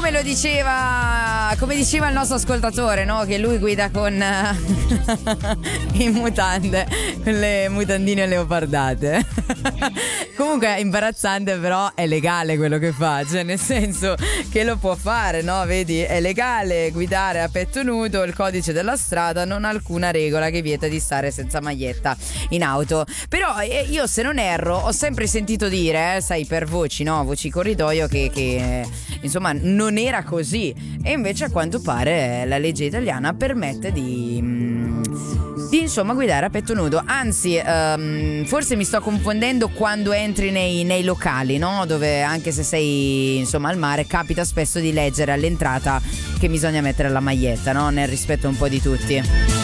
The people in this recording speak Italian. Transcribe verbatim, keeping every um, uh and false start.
come lo diceva, come diceva il nostro ascoltatore, no? Che lui guida con in mutande, con le mutandine leopardate. Comunque è imbarazzante, però è legale quello che fa, cioè nel senso che lo può fare, no? Vedi, è legale guidare a petto nudo, il codice della strada non ha alcuna regola che vieta di stare senza maglietta in auto. Però eh, io, se non erro, ho sempre sentito dire, eh, sai, per voci, no? Voci corridoio che, che insomma non era così, e invece a quanto pare la legge italiana permette di... Mm, di insomma guidare a petto nudo. Anzi, um, forse mi sto confondendo quando entri nei, nei locali, no? Dove anche se sei insomma al mare capita spesso di leggere all'entrata che bisogna mettere la maglietta, no? Nel rispetto un po' di tutti.